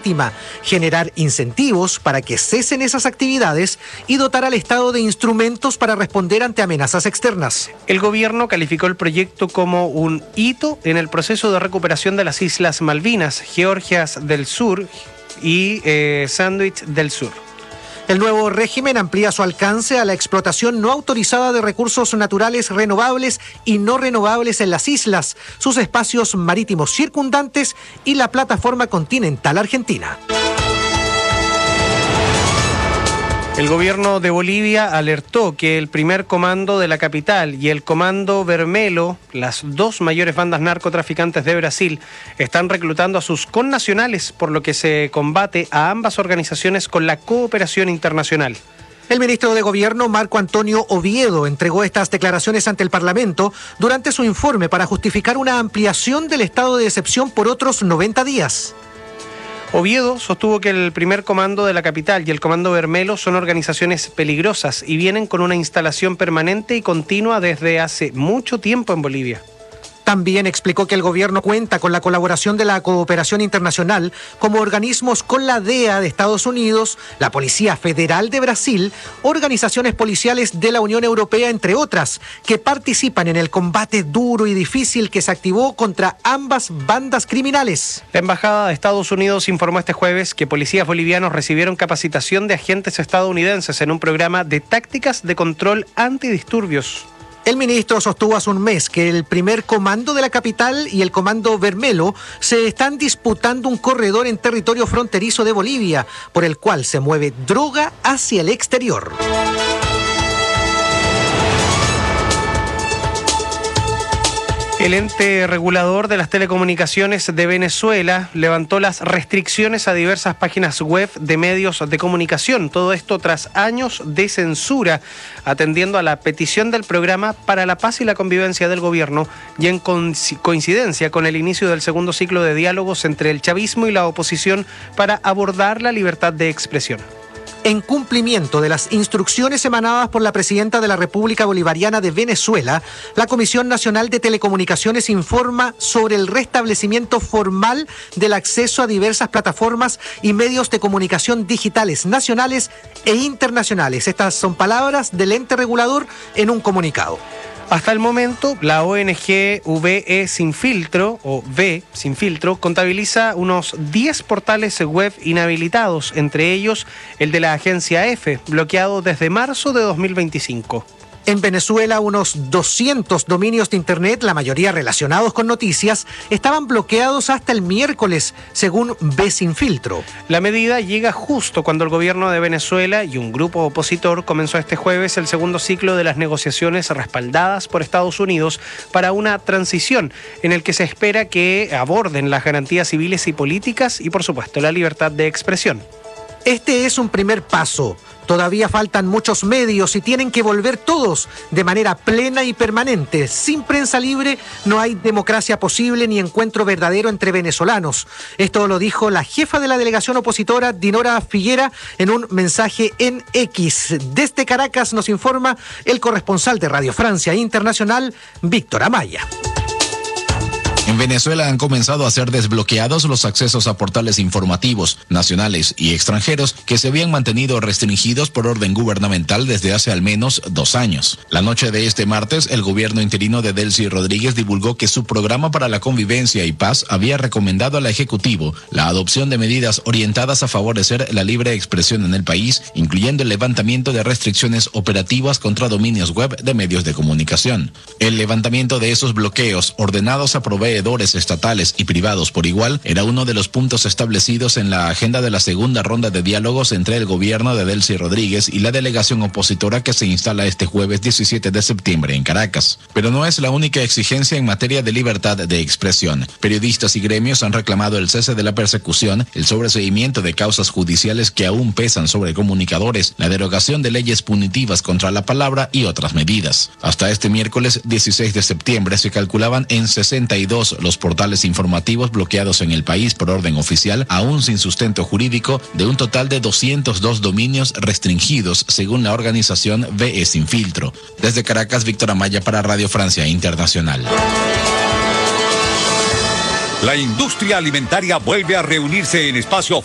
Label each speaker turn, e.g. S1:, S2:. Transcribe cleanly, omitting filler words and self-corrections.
S1: marítima, generar incentivos para que cesen esas actividades y dotar al Estado de instrumentos para responder ante amenazas externas.
S2: El gobierno calificó el proyecto como un hito en el proceso de recuperación de las Islas Malvinas, Georgias del Sur y Sandwich del Sur.
S1: El nuevo régimen amplía su alcance a la explotación no autorizada de recursos naturales renovables y no renovables en las islas, sus espacios marítimos circundantes y la plataforma continental argentina.
S2: El gobierno de Bolivia alertó que el primer comando de la capital y el comando Vermelho, las dos mayores bandas narcotraficantes de Brasil, están reclutando a sus connacionales, por lo que se combate a ambas organizaciones con la cooperación internacional.
S1: El ministro de Gobierno, Marco Antonio Oviedo, entregó estas declaraciones ante el Parlamento durante su informe para justificar una ampliación del estado de excepción por otros 90 días.
S2: Oviedo sostuvo que el primer comando de la capital y el comando Vermelho son organizaciones peligrosas y vienen con una instalación permanente y continua desde hace mucho tiempo en Bolivia.
S1: También explicó que el gobierno cuenta con la colaboración de la cooperación internacional como organismos con la DEA de Estados Unidos, la Policía Federal de Brasil, organizaciones policiales de la Unión Europea, entre otras, que participan en el combate duro y difícil que se activó contra ambas bandas criminales.
S2: La Embajada de Estados Unidos informó este jueves que policías bolivianos recibieron capacitación de agentes estadounidenses en un programa de tácticas de control antidisturbios.
S1: El ministro sostuvo hace un mes que el primer comando de la capital y el comando Vermelho se están disputando un corredor en territorio fronterizo de Bolivia, por el cual se mueve droga hacia el exterior.
S2: El ente regulador de las telecomunicaciones de Venezuela levantó las restricciones a diversas páginas web de medios de comunicación. Todo esto tras años de censura, atendiendo a la petición del programa para la paz y la convivencia del gobierno y en coincidencia con el inicio del segundo ciclo de diálogos entre el chavismo y la oposición para abordar la libertad de expresión.
S1: En cumplimiento de las instrucciones emanadas por la presidenta de la República Bolivariana de Venezuela, la Comisión Nacional de Telecomunicaciones informa sobre el restablecimiento formal del acceso a diversas plataformas y medios de comunicación digitales nacionales e internacionales. Estas son palabras del ente regulador en un comunicado.
S2: Hasta el momento, la ONG VE Sin Filtro, o V Sin Filtro, contabiliza unos 10 portales web inhabilitados, entre ellos el de la agencia EFE, bloqueado desde marzo de 2025.
S1: En Venezuela, unos 200 dominios de Internet, la mayoría relacionados con noticias, estaban bloqueados hasta el miércoles, según V Sin Filtro.
S2: La medida llega justo cuando el gobierno de Venezuela y un grupo opositor comenzó este jueves el segundo ciclo de las negociaciones respaldadas por Estados Unidos para una transición en el que se espera que aborden las garantías civiles y políticas y, por supuesto, la libertad de expresión.
S1: Este es un primer paso. Todavía faltan muchos medios y tienen que volver todos de manera plena y permanente. Sin prensa libre no hay democracia posible ni encuentro verdadero entre venezolanos. Esto lo dijo la jefa de la delegación opositora, Dinora Figuera, en un mensaje en X. Desde Caracas nos informa el corresponsal de Radio Francia Internacional, Víctor Amaya.
S3: En Venezuela han comenzado a ser desbloqueados los accesos a portales informativos nacionales y extranjeros que se habían mantenido restringidos por orden gubernamental desde hace al menos 2 años. La noche de este martes, el gobierno interino de Delcy Rodríguez divulgó que su programa para la convivencia y paz había recomendado al Ejecutivo la adopción de medidas orientadas a favorecer la libre expresión en el país, incluyendo el levantamiento de restricciones operativas contra dominios web de medios de comunicación. El levantamiento de esos bloqueos ordenados a proveedores estatales y privados por igual era uno de los puntos establecidos en la agenda de la segunda ronda de diálogos entre el gobierno de Delcy Rodríguez y la delegación opositora que se instala este jueves 17 de septiembre en Caracas. Pero no es la única exigencia en materia de libertad de expresión. Periodistas y gremios han reclamado el cese de la persecución, el sobreseimiento de causas judiciales que aún pesan sobre comunicadores, la derogación de leyes punitivas contra la palabra y otras medidas. Hasta este miércoles 16 de septiembre se calculaban en 62 los portales informativos bloqueados en el país por orden oficial, aún sin sustento jurídico, de un total de 202 dominios restringidos, según la organización VE Sin Filtro. Desde Caracas, Víctor Amaya para Radio Francia Internacional.
S4: La industria alimentaria vuelve a reunirse en espacio